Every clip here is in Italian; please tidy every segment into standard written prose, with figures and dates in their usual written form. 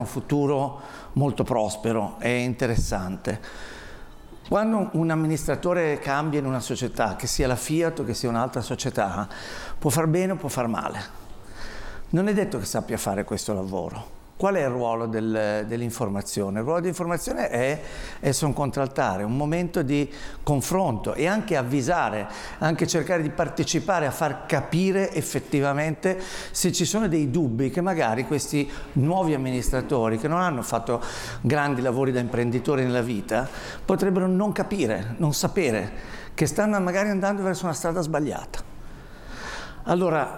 un futuro molto prospero e interessante. Quando un amministratore cambia in una società, che sia la Fiat o che sia un'altra società, può far bene o può far male. Non è detto che sappia fare questo lavoro. Qual è il ruolo dell'informazione? Il ruolo dell'informazione è essere un contraltare, un momento di confronto e anche avvisare, anche cercare di partecipare a far capire effettivamente se ci sono dei dubbi che magari questi nuovi amministratori che non hanno fatto grandi lavori da imprenditori nella vita potrebbero non capire, non sapere, che stanno magari andando verso una strada sbagliata. Allora,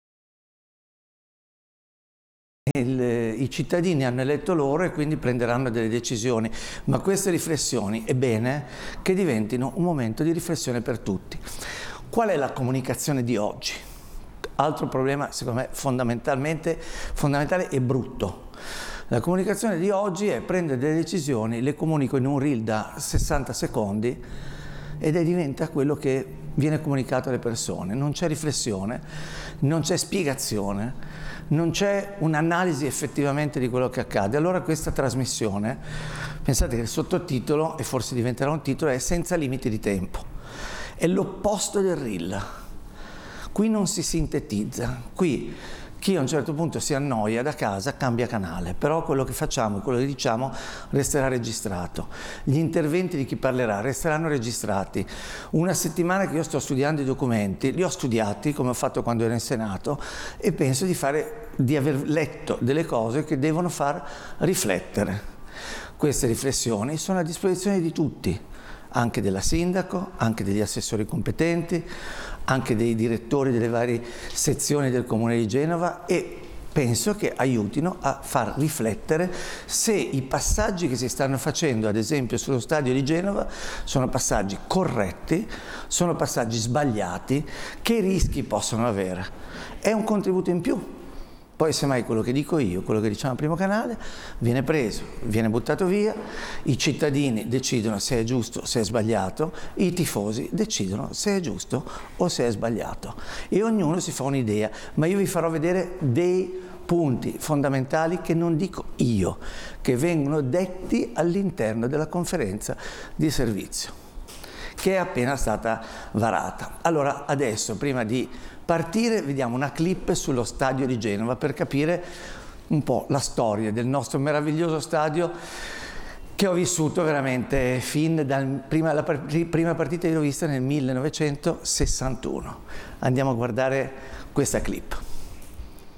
i cittadini hanno eletto loro e quindi prenderanno delle decisioni, ma queste riflessioni è bene che diventino un momento di riflessione per tutti. Qual è la comunicazione di oggi? Altro problema, secondo me, fondamentale e brutto. La comunicazione di oggi è prendere delle decisioni, le comunico in un reel da 60 secondi ed diventa quello che viene comunicato alle persone. Non c'è riflessione, non c'è spiegazione, non c'è un'analisi effettivamente di quello che accade. Allora questa trasmissione, pensate che il sottotitolo, e forse diventerà un titolo, è Senza limiti di tempo. È l'opposto del reel. Qui non si sintetizza, qui chi a un certo punto si annoia da casa cambia canale, però quello che facciamo, quello che diciamo resterà registrato. Gli interventi di chi parlerà resteranno registrati. Una settimana che io sto studiando i documenti, li ho studiati come ho fatto quando ero in Senato e penso di aver letto delle cose che devono far riflettere. Queste riflessioni sono a disposizione di tutti, anche della sindaco, anche degli assessori competenti, anche dei direttori delle varie sezioni del Comune di Genova, e penso che aiutino a far riflettere se i passaggi che si stanno facendo, ad esempio sullo stadio di Genova, sono passaggi corretti, sono passaggi sbagliati, che rischi possono avere. È un contributo in più. Poi semmai quello che dico io, quello che diciamo al primo canale, viene preso, viene buttato via, i cittadini decidono se è giusto, se è sbagliato, i tifosi decidono se è giusto o se è sbagliato e ognuno si fa un'idea, ma io vi farò vedere dei punti fondamentali che non dico io, che vengono detti all'interno della conferenza di servizio, che è appena stata varata. Allora adesso, prima di partire, vediamo una clip sullo stadio di Genova per capire un po' la storia del nostro meraviglioso stadio che ho vissuto veramente fin la prima partita che l'ho vista nel 1961. Andiamo a guardare questa clip.